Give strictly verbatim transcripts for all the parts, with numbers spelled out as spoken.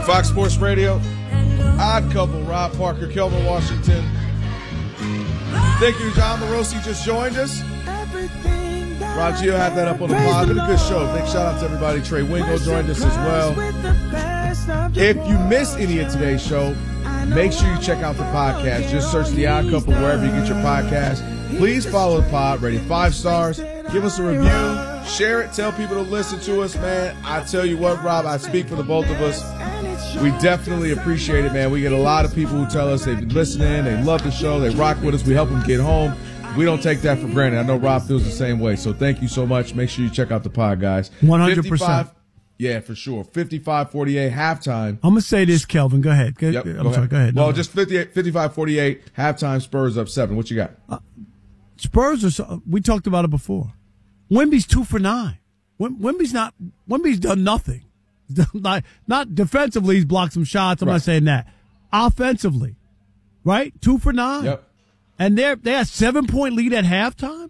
Fox Sports Radio, Odd Couple, Rob Parker, Kelvin Washington. Thank you, John Morosi just joined us. Rob Gio had that up on the pod. Been a good show. Big shout out to everybody. Trey Wingo joined us as well. If you missed any of today's show, make sure you check out the podcast. Just search The Odd Couple wherever you get your podcast. Please follow the pod. Rating five stars. Give us a review. Share it. Tell people to listen to us, man. I tell you what, Rob, I speak for the both of us. We definitely appreciate it, man. We get a lot of people who tell us they've been listening, they love the show, they rock with us, we help them get home. We don't take that for granted. I know Rob feels the same way, so thank you so much. Make sure you check out the pod, guys. one hundred percent. Yeah, for sure. fifty-five forty-eight halftime. I'm going to say this, Kelvin. Go ahead. Go, yep, I'm go sorry. ahead. Go ahead. Well, no, just fifty-five forty-eight halftime, Spurs up seven. What you got? Uh, Spurs are, so, we talked about it before. Wemby's two for nine. Wemby's not, Wemby's done nothing. Not, not defensively, he's blocked some shots. I'm right. not saying that. Offensively, right? Two for nine. Yep. And they're they had seven point lead at halftime.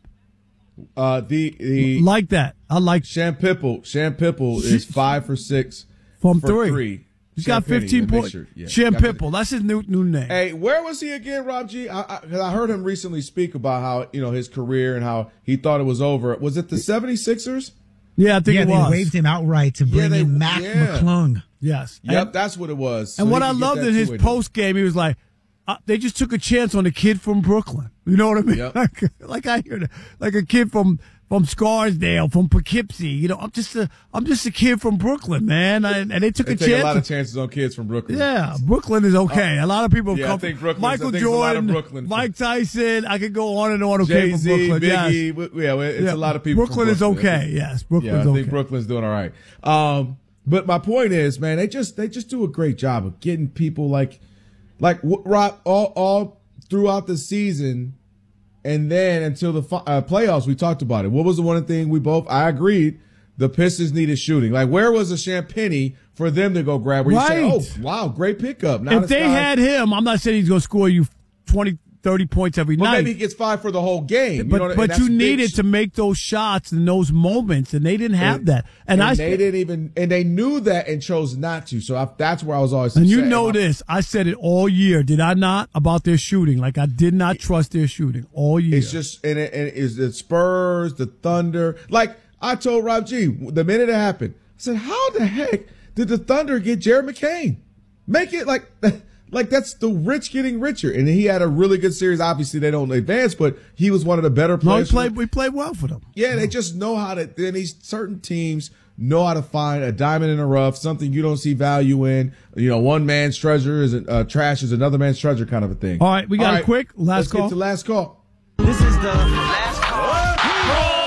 Uh, the the like that. I like Sham Pipple. Sham Pipple is five for six from for three. three. He's got fifteen points. Sure. Yeah. Sham Pipple. That's his new new name. Hey, where was he again, Rob G? I, I, I heard him recently speak about how you know his career and how he thought it was over. Was it the seventy-sixers? Yeah, I think yeah, it they was. waived him outright to bring yeah, they, in Mac yeah. McClung. Yes. Yep, and, that's what it was. And so what I loved in his post game, he was like, uh, they just took a chance on a kid from Brooklyn. You know what I mean? Yep. Like, like I hear, like a kid from from Scarsdale, from Poughkeepsie. You know, I'm just a I'm just a kid from Brooklyn, man. I, and they took they a take chance. a lot of chances on kids from Brooklyn. Yeah, Brooklyn is okay. Uh, a lot of people yeah, come. I think Brooklyn. Michael I think Jordan, a lot of Brooklyn Mike Tyson. I could go on and on. Who came from Jay-Z, Brooklyn? Biggie. Yes. Yeah, it's yeah. a lot of people. Brooklyn, from Brooklyn is okay. Yes, Brooklyn's yeah, I think okay. Brooklyn's doing all right. Um, but my point is, man, they just they just do a great job of getting people like like Rob all all throughout the season. And then until the uh, playoffs, we talked about it. What was the one thing we both, I agreed, the Pistons needed shooting. Like, where was the Champagny for them to go grab? Where you right. say, oh, wow, great pickup. Now if they guy, had him, I'm not saying he's going to score you twenty, thirty points every well, night. Maybe he gets five for the whole game. But, you know, but you needed to make those shots in those moments, and they didn't have and, that. And, and I they didn't even, and they knew that and chose not to. So I, that's where I was always. And you know this, I said it all year, did I not? About their shooting, like I did not trust their shooting all year. It's just, and it, and it's the Spurs, the Thunder. Like I told Rob G, the minute it happened, I said, "How the heck did the Thunder get Jared McCain? Make it like." Like, that's the rich getting richer. And he had a really good series. Obviously, they don't advance, but he was one of the better players. No, we played, we played well for them. Yeah, they just know how to – then these certain teams know how to find a diamond in the rough, something you don't see value in. You know, one man's treasure is uh, trash is another man's treasure kind of a thing. All right, we got All a right, quick last let's call. Let's get to last call. This is the last call.